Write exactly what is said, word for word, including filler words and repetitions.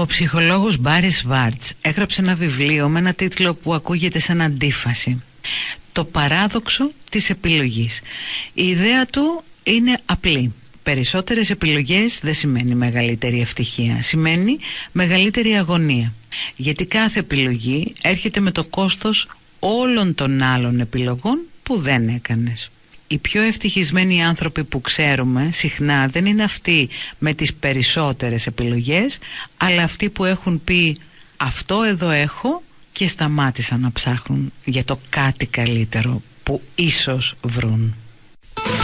Ο ψυχολόγος Μπάρι Σβάρτς έγραψε ένα βιβλίο με ένα τίτλο που ακούγεται σαν αντίφαση. Το παράδοξο της επιλογής. Η ιδέα του είναι απλή. Περισσότερες επιλογές δεν σημαίνει μεγαλύτερη ευτυχία, σημαίνει μεγαλύτερη αγωνία. Γιατί κάθε επιλογή έρχεται με το κόστος όλων των άλλων επιλογών που δεν έκανες. Οι πιο ευτυχισμένοι άνθρωποι που ξέρουμε συχνά δεν είναι αυτοί με τις περισσότερες επιλογές, αλλά αυτοί που έχουν πει αυτό εδώ έχω και σταμάτησαν να ψάχνουν για το κάτι καλύτερο που ίσως βρουν.